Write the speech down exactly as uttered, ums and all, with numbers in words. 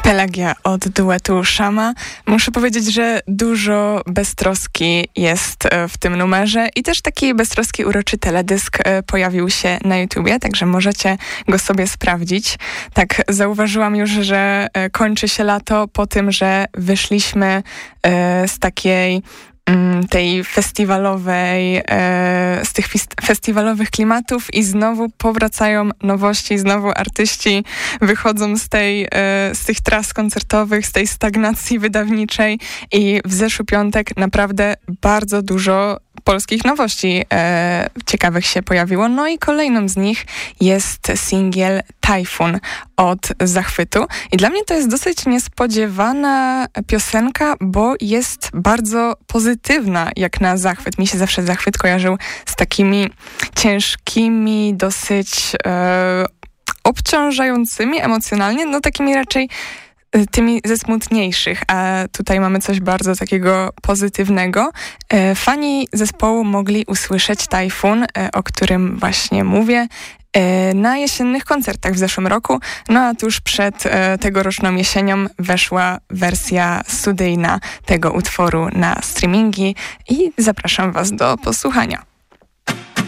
Pelagia od duetu Shama. Muszę powiedzieć, że dużo beztroski jest w tym numerze i też taki beztroski, uroczy teledysk pojawił się na YouTubie, także możecie go sobie sprawdzić. Tak, zauważyłam już, że kończy się lato po tym, że wyszliśmy z takiej tej festiwalowej, e, z tych festiwalowych klimatów i znowu powracają nowości, znowu artyści wychodzą z tej, e, z tych tras koncertowych, z tej stagnacji wydawniczej i w zeszły piątek naprawdę bardzo dużo polskich nowości e, ciekawych się pojawiło. No i kolejną z nich jest singiel Tajfun od Zachwytu. I dla mnie to jest dosyć niespodziewana piosenka, bo jest bardzo pozytywna jak na Zachwyt. Mi się zawsze Zachwyt kojarzył z takimi ciężkimi, dosyć e, obciążającymi emocjonalnie, no takimi raczej tymi ze smutniejszych, a tutaj mamy coś bardzo takiego pozytywnego. Fani zespołu mogli usłyszeć Tajfun, o którym właśnie mówię, na jesiennych koncertach w zeszłym roku, no a tuż przed tegoroczną jesienią weszła wersja studyjna tego utworu na streamingi i zapraszam Was do posłuchania.